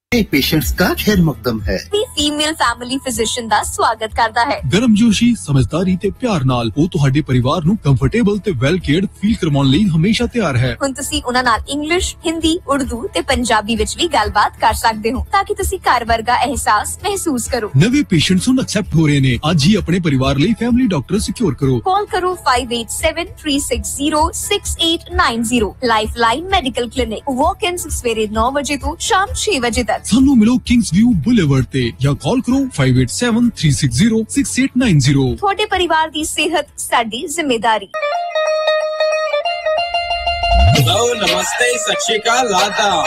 patients का खैर मकदम है फीमेल फैमिली फिजिशियन ਦਾ ਸਵਾਗਤ ਕਰਦਾ ਹੈ ਗਰਮਜੋਸ਼ੀ ਸਮਝਦਾਰੀ ਤੇ ਪਿਆਰ ਨਾਲ ਉਹ ਤੁਹਾਡੇ ਪਰਿਵਾਰ ਨੂੰ ਕੰਫਰਟੇਬਲ ਤੇ ਵੈਲ ਕੇਅਰਡ ਫੀਲ ਕਰਵਾਉਣ ਲਈ ਹਮੇਸ਼ਾ ਤਿਆਰ ਹੈ ਹੁਣ ਤੁਸੀਂ ਉਹਨਾਂ ਨਾਲ ਇੰਗਲਿਸ਼ ਹਿੰਦੀ ਉਰਦੂ ਤੇ ਪੰਜਾਬੀ ਵਿੱਚ ਵੀ ਗੱਲਬਾਤ ਕਰ ਸਕਦੇ ਹੋ ਤਾਂ ਕਿ ਤੁਸੀਂ ਘਰ ਵਰਗਾ ਅਹਿਸਾਸ ਮਹਿਸੂਸ ਕਰੋ ਨਵੇਂ ਪੇਸ਼ੈਂਟਸ ਨੂੰ ਐਕਸੈਪਟ ਹੋ ਰਹੇ ਨੇ ਅੱਜ ਹੀ ਆਪਣੇ ਪਰਿਵਾਰ ਲਈ ਫੈਮਿਲੀ ਡਾਕਟਰ ਸਿਕਿਉਰ ਕਰੋ ਕਾਲ ਕਰੋ 5873606890 ਲਾਈਫਲਾਈਨ ਮੈਡੀਕਲ ਕਲੀਨਿਕ ਵਾਕ-ਇਨ ਸਵੇਰੇ 9 ਵਜੇ ਤੋਂ ਸ਼ਾਮ 6 ਵਜੇ ਤੱਕ ਸਾਨੂੰ ਮਿਲੋ ਕਿੰਗਸ ਵਿਊ ਬੁਲੇਵਰਡ ਤੇ ਜਾਂ ਕਾਲ ਕਰੋ 5873606890 ਤੁਹਾਡੇ ਪਰਿਵਾਰ ਦੀ ਸਿਹਤ ਸਾਡੀ ਜ਼ਿੰਮੇਵਾਰੀ हेलो नमस्ते सत श्री अकाल आदाब